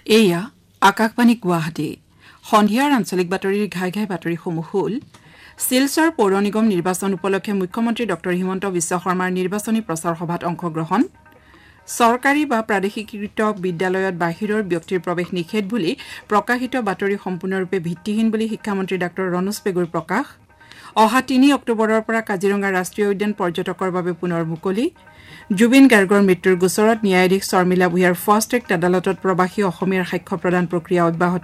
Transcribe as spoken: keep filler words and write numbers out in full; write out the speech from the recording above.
এয়া আকাশবাণী গুৱাহাটী সন্ধিয়াৰ আঞ্চলিক বাতৰিৰ ঘাই ঘাই বাতৰিসমূহ হ'ল শিলচৰ পৌৰ নিগম নিৰ্বাচন উপলক্ষে মুখ্যমন্ত্ৰী ডঃ হিমন্ত বিশ্ব শৰ্মাৰ নিৰ্বাচনী প্ৰচাৰ সভাত অংশগ্ৰহণ চৰকাৰী বা প্ৰাদেশিকৃত বিদ্যালয়ত বাহিৰৰ ব্যক্তিৰ প্ৰৱেশ নিষেধ বুলি প্ৰকাশিত বাতৰি সম্পূৰ্ণৰূপে ভিত্তিহীন বুলি শিক্ষামন্ত্ৰী ডাঃ ৰণোজ পেগুৰ প্ৰকাশ অহা তিনি অক্টোবৰৰ পৰা কাজিৰঙা ৰাষ্ট্ৰীয় উদ্যান পৰ্যটকৰ বাবে পুনৰ মুকলি জুবিন গাৰ্গৰ মৃত্যুৰ গোচৰত ন্যায়াধীশ শৰ্মিলা ভূঞাৰ ফাষ্ট ট্ৰেক আদালতত প্ৰবাসী অসমীয়াৰ সাক্ষ্য প্ৰদান প্ৰক্ৰিয়া অব্যাহত